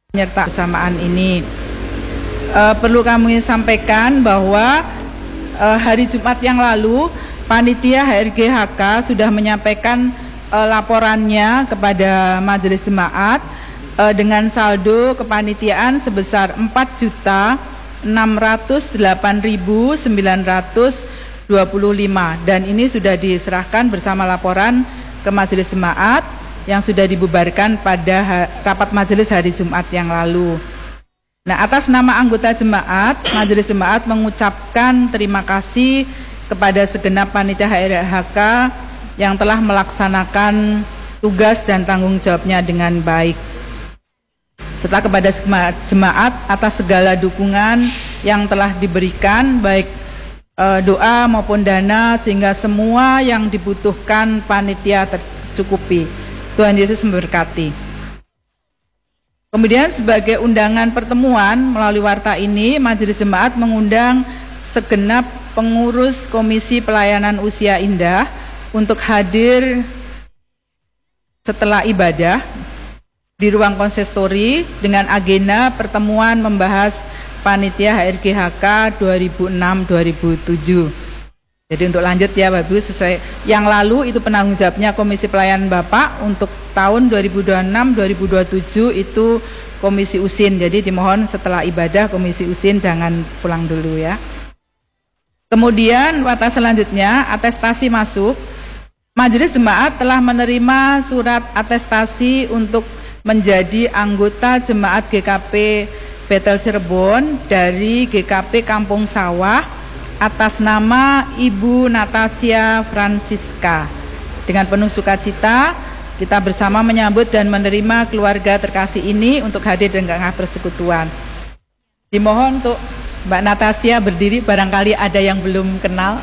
penyerta bersamaan ini. Perlu kami sampaikan bahwa hari Jumat yang lalu panitia HRGHK sudah menyampaikan laporannya kepada Majelis Jemaat dengan saldo kepanitiaan sebesar 4.608.925 dan ini sudah diserahkan bersama laporan ke Majelis Jemaat yang sudah dibubarkan pada rapat majelis hari Jumat yang lalu. Nah, atas nama anggota jemaat, Majelis Jemaat mengucapkan terima kasih kepada segenap panitia HRGHK yang telah melaksanakan tugas dan tanggung jawabnya dengan baik. Serta kepada jemaat atas segala dukungan yang telah diberikan, baik doa maupun dana, sehingga semua yang dibutuhkan panitia tercukupi. Tuhan Yesus memberkati. Kemudian sebagai undangan pertemuan melalui warta ini, Majelis Jemaat mengundang segenap pengurus Komisi Pelayanan Usia Indah untuk hadir setelah ibadah di ruang konsistori dengan agenda pertemuan membahas panitia HRGHK 2006-2007. Jadi untuk lanjut ya Bapak Ibu, sesuai yang lalu itu penanggung jawabnya Komisi Pelayanan Bapak, untuk tahun 2026-2027 itu Komisi Usin. Jadi dimohon setelah ibadah Komisi Usin jangan pulang dulu ya. Kemudian warta selanjutnya, atestasi masuk. Majelis Jemaat telah menerima surat atestasi untuk menjadi anggota Jemaat GKP Bethel Cirebon dari GKP Kampung Sawah atas nama Ibu Natasha Francisca. Dengan penuh sukacita kita bersama menyambut dan menerima keluarga terkasih ini untuk hadir dengan persekutuan. Dimohon untuk Mbak Natasha berdiri, barangkali ada yang belum kenal.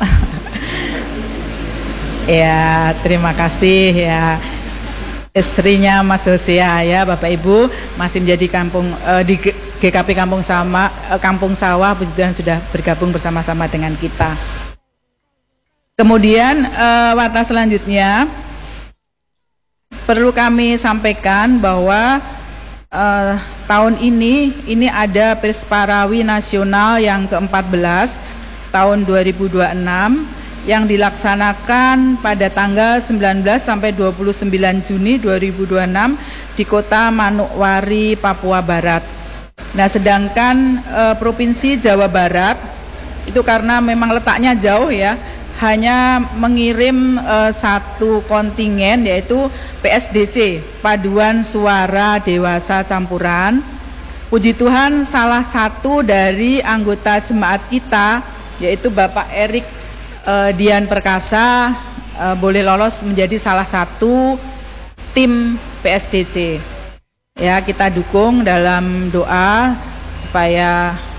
Ya, terima kasih ya. Istrinya Mas Hosea ya, Bapak Ibu masih menjadi di GKP Kampung Sawah, puji Tuhan sudah bergabung bersama-sama dengan kita. Kemudian warta selanjutnya perlu kami sampaikan bahwa tahun ini ada Persparawi Nasional yang ke-14 tahun 2026 yang dilaksanakan pada tanggal 19 sampai 29 Juni 2026 di Kota Manokwari, Papua Barat. Nah, sedangkan Provinsi Jawa Barat itu karena memang letaknya jauh ya, hanya mengirim satu kontingen, yaitu PSDC, Paduan Suara Dewasa Campuran. Puji Tuhan salah satu dari anggota jemaat kita, yaitu Bapak Erik Dian Perkasa, boleh lolos menjadi salah satu tim PSDC. Ya, kita dukung dalam doa supaya